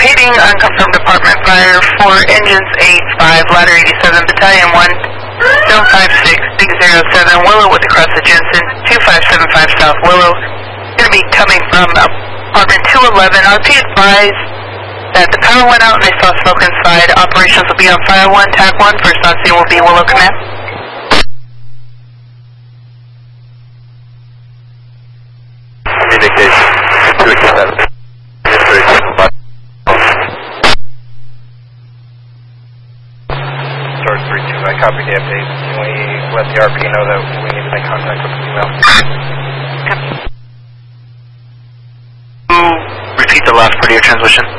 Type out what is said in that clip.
Repeating unconfirmed department fire for engines 85, ladder 87, battalion 1756607, Willow with the cross of Jensen, 2575 South Willow. Going to be coming from apartment 211. RP advised that the power went out and they saw smoke inside. Operations will be on fire 1, TAC 1. First on scene will be Willow Command. Communication 287. Start 32, I copy the update. Can we let the RP know that we need to make contact with the female? Repeat the last part of your transmission.